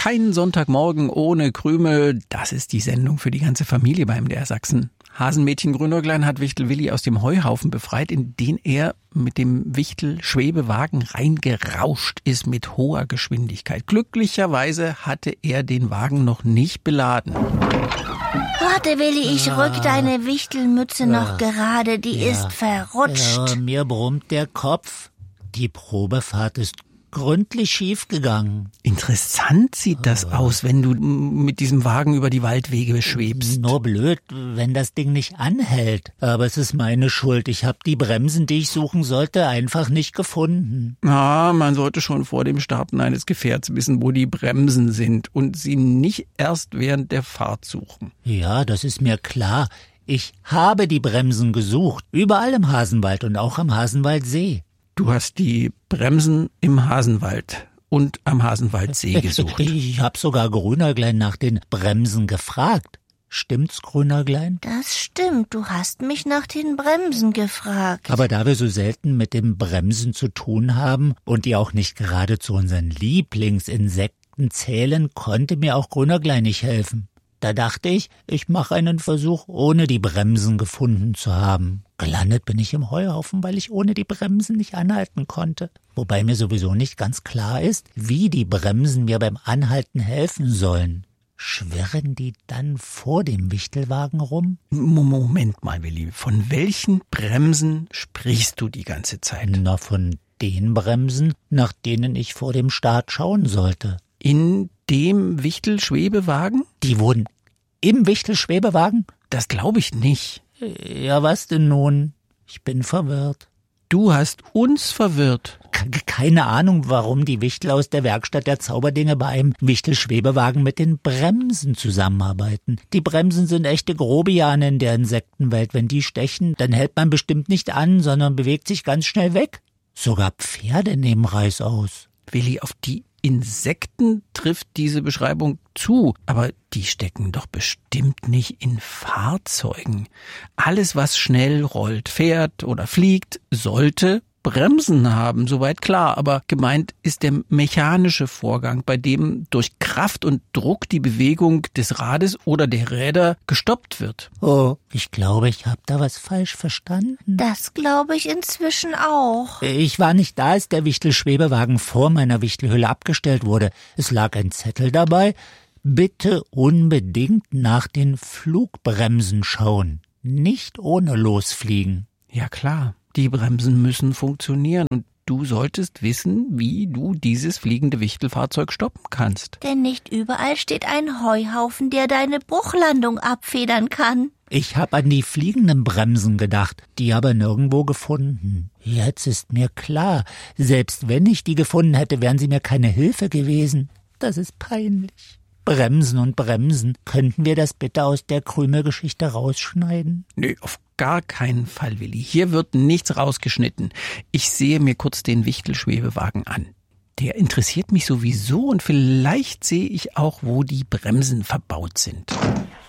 Kein Sonntagmorgen ohne Krümel. Das ist die Sendung für die ganze Familie bei MDR Sachsen. Hasenmädchen Grünäuglein hat Wichtel Willi aus dem Heuhaufen befreit, in den er mit dem Wichtel-Schwebewagen reingerauscht ist mit hoher Geschwindigkeit. Glücklicherweise hatte er den Wagen noch nicht beladen. Warte, Willi, ich rück deine Wichtelmütze noch gerade, die ist verrutscht. Mir brummt der Kopf. Die Probefahrt ist gründlich schief gegangen. Interessant sieht das aus, wenn du mit diesem Wagen über die Waldwege schwebst. Nur blöd, wenn das Ding nicht anhält. Aber es ist meine Schuld. Ich habe die Bremsen, die ich suchen sollte, einfach nicht gefunden. Man sollte schon vor dem Starten eines Gefährts wissen, wo die Bremsen sind und sie nicht erst während der Fahrt suchen. Ja, das ist mir klar. Ich habe die Bremsen gesucht. Überall im Hasenwald und auch am Hasenwaldsee. Du hast die Bremsen im Hasenwald und am Hasenwaldsee gesucht. Ich habe sogar Grünäuglein nach den Bremsen gefragt. Stimmt's, Grünäuglein? Das stimmt, du hast mich nach den Bremsen gefragt. Aber da wir so selten mit den Bremsen zu tun haben und die auch nicht gerade zu unseren Lieblingsinsekten zählen, konnte mir auch Grünäuglein nicht helfen. Da dachte ich mache einen Versuch, ohne die Bremsen gefunden zu haben. Gelandet bin ich im Heuhaufen, weil ich ohne die Bremsen nicht anhalten konnte. Wobei mir sowieso nicht ganz klar ist, wie die Bremsen mir beim Anhalten helfen sollen. Schwirren die dann vor dem Wichtelwagen rum? Moment mal, Willi. Von welchen Bremsen sprichst du die ganze Zeit? Na, von den Bremsen, nach denen ich vor dem Start schauen sollte. In dem Wichtel-Schwebewagen? Die wurden im Wichtel-Schwebewagen? Das glaube ich nicht. Ja, was denn nun? Ich bin verwirrt. Du hast uns verwirrt. Keine Ahnung, warum die Wichtel aus der Werkstatt der Zauberdinge bei einem Wichtel-Schwebewagen mit den Bremsen zusammenarbeiten. Die Bremsen sind echte Grobiane in der Insektenwelt. Wenn die stechen, dann hält man bestimmt nicht an, sondern bewegt sich ganz schnell weg. Sogar Pferde nehmen Reißaus. Willi, auf die Insekten trifft diese Beschreibung zu, aber die stecken doch bestimmt nicht in Fahrzeugen. Alles, was schnell rollt, fährt oder fliegt, sollte Bremsen haben, soweit klar, aber gemeint ist der mechanische Vorgang, bei dem durch Kraft und Druck die Bewegung des Rades oder der Räder gestoppt wird. Oh, ich glaube, ich habe da was falsch verstanden. Das glaube ich inzwischen auch. Ich war nicht da, als der Wichtel-Schwebewagen vor meiner Wichtelhülle abgestellt wurde. Es lag ein Zettel dabei: Bitte unbedingt nach den Flugbremsen schauen, nicht ohne losfliegen. Ja klar. Die Bremsen müssen funktionieren und du solltest wissen, wie du dieses fliegende Wichtelfahrzeug stoppen kannst. Denn nicht überall steht ein Heuhaufen, der deine Bruchlandung abfedern kann. Ich habe an die fliegenden Bremsen gedacht, die aber nirgendwo gefunden. Jetzt ist mir klar, selbst wenn ich die gefunden hätte, wären sie mir keine Hilfe gewesen. Das ist peinlich. Bremsen und Bremsen. Könnten wir das bitte aus der Krümelgeschichte rausschneiden? Nö, auf gar keinen Fall, Willi. Hier wird nichts rausgeschnitten. Ich sehe mir kurz den Wichtel-Schwebewagen an. Der interessiert mich sowieso und vielleicht sehe ich auch, wo die Bremsen verbaut sind.